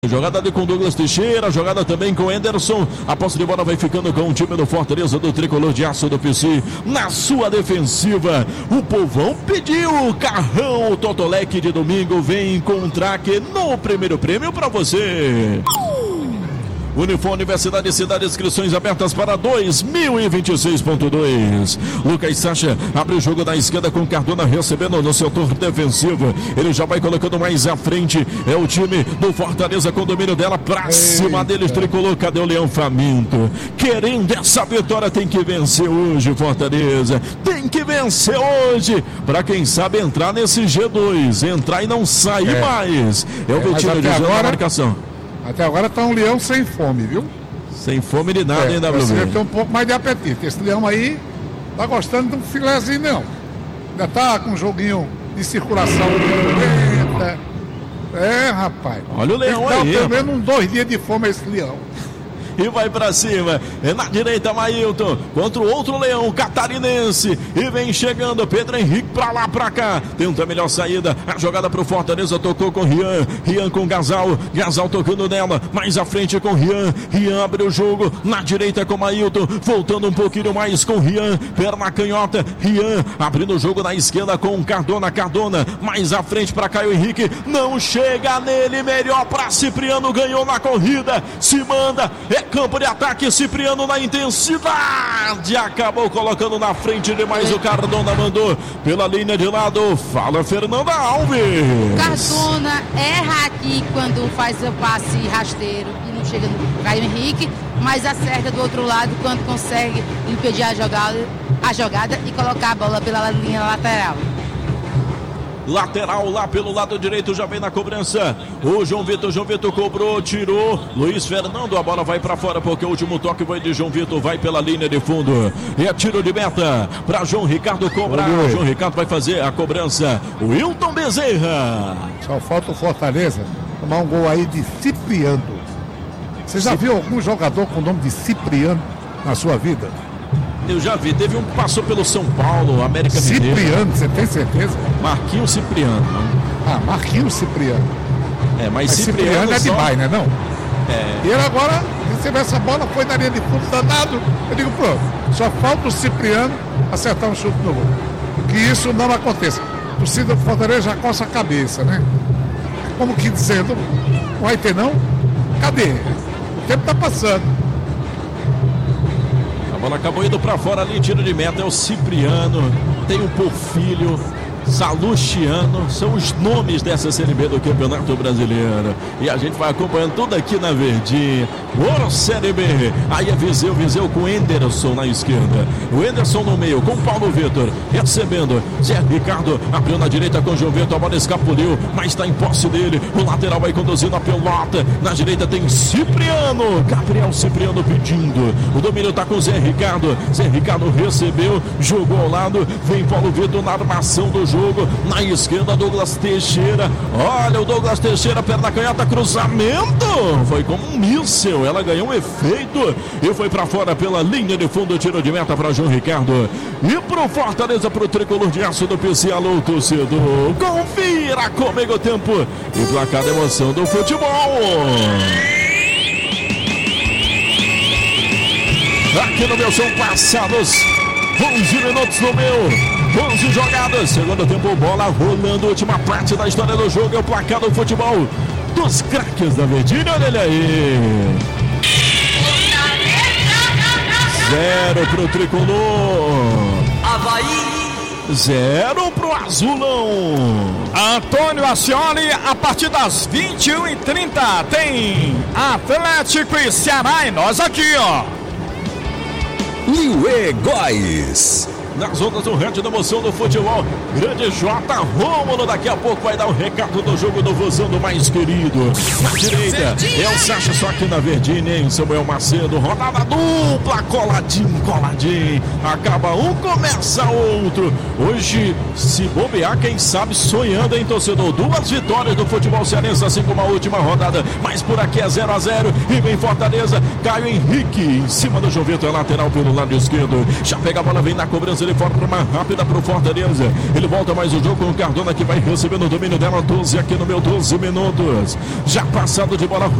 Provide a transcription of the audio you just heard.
Jogada ali com Douglas Teixeira, jogada também com Enderson. A posse de bola vai ficando com o time do Fortaleza do Tricolor de Aço do PC. Na sua defensiva, o povão pediu o carrão. O Totolec de domingo vem encontrar aqui no primeiro prêmio para você. Unifor Universidade de Cidade, inscrições abertas para 2026.2. Lucas Sacha abre o jogo da esquerda com Cardona recebendo no setor defensivo. Ele já vai colocando mais à frente. É o time do Fortaleza com domínio dela pra cima deles. Tricolor, cadê o Leão faminto? Querendo essa vitória, tem que vencer hoje, Fortaleza. Tem que vencer hoje pra quem sabe entrar nesse G2. Entrar e não sair mais. É o Vitinho dizendo na marcação. Até agora tá um leão sem fome, viu? Sem fome de nada, hein, WB? Você deve ter um pouco mais de apetite. Esse leão aí tá gostando de um filézinho, não. Ainda tá com um joguinho de circulação. Eita. Rapaz. Olha o leão aí. Tá pelo menos uns 2 dias de fome esse leão. E vai pra cima, é na direita Mailton, contra o outro leão catarinense, e vem chegando Pedro Henrique pra lá, pra cá, tenta a melhor saída, a jogada pro Fortaleza, tocou com Rian com Gasal tocando nela, mais à frente com Rian abre o jogo, na direita com Mailton, voltando um pouquinho mais com Rian, perna canhota, Rian abrindo o jogo na esquerda com Cardona, mais à frente pra Caio Henrique, não chega nele, melhor pra Cipriano, ganhou na corrida, se manda, campo de ataque, Cipriano na intensidade, acabou colocando na frente demais, o Cardona mandou pela linha de lado, fala Fernanda Alves. Cardona erra aqui quando faz o passe rasteiro e não chega no Caio Henrique, mas acerta do outro lado quando consegue impedir a jogada e colocar a bola pela linha lateral. Lateral lá pelo lado direito, já vem na cobrança o João Vitor cobrou, tirou Luiz Fernando, a bola vai pra fora porque o último toque foi de João Vitor, vai pela linha de fundo, é tiro de meta pra João Ricardo cobrar. João Ricardo vai fazer a cobrança, Wilton Bezerra. Só falta o Fortaleza tomar um gol aí de Cipriano. Você já viu algum jogador com o nome de Cipriano na sua vida? Eu já vi, teve um que passou pelo São Paulo, América Mineiro. Cipriano, você tem certeza? Marquinhos Cipriano. Marquinhos Cipriano. Mas Cipriano é demais, né, não? É. E ele agora recebeu essa bola, foi na linha de fundo danado. Eu digo, pronto, só falta o Cipriano acertar um chute no gol. Que isso não aconteça. O torcedor do Fortaleza já coça a cabeça, né? Como que dizendo, não vai ter não? Cadê? O tempo tá passando. A bola acabou indo pra fora ali, tiro de meta, é o Cipriano, tem o Porfílio, Salustiano, são os nomes dessa Série B do Campeonato Brasileiro. E a gente vai acompanhando tudo aqui na Verdinha. Ouro Série B. Aí é Viseu com Enderson na esquerda. O Enderson no meio com Paulo Vitor. Recebendo. Zé Ricardo abriu na direita com João Vitor. A bola escapuliu, mas está em posse dele. O lateral vai conduzindo a pelota. Na direita tem Cipriano. Gabriel Cipriano pedindo. O domínio está com Zé Ricardo. Zé Ricardo recebeu, jogou ao lado. Vem Paulo Vitor na armação do jogo. Na esquerda, Douglas Teixeira. Olha o Douglas Teixeira, perna canhota, cruzamento. Foi como um míssil. Ela ganhou um efeito e foi pra fora pela linha de fundo. Tiro de meta para João Ricardo. E pro Fortaleza, pro Tricolor de Aço do PC. Alô, torcedor. Confira comigo o tempo e placar da emoção do futebol. Aqui no meu, são passados 11 minutos no meu. 11 jogadas, segundo tempo, bola rolando, última parte da história do jogo, é o placar do futebol dos craques da Verdinha, olha ele aí. 0 pro Tricolor. Avaí. 0 pro Azulão. Antônio Ascioli, a partir das 21h30 tem Atlético e Ceará e nós aqui, ó. Liuê Góes. Nas ondas do rádio da emoção do futebol, grande J. Rômulo, daqui a pouco vai dar o recado do jogo do Vozão do mais querido. Na direita, é o Sacha, só aqui na Verdinha, hein? Samuel Macedo, rodada dupla, coladinho. Acaba um, começa outro. Hoje, se bobear, quem sabe sonhando, hein, torcedor? 2 vitórias do futebol cearense, assim como a última rodada. Mas por aqui é 0-0 e vem Fortaleza. Caio Henrique em cima do João Vitor, lateral pelo lado esquerdo. Já pega a bola, vem na cobrança. ele fora para uma rápida para o Fortaleza. Ele volta mais o jogo com o Cardona que vai recebendo o domínio dela. 12 aqui no meu 12 minutos. Já passado de bola.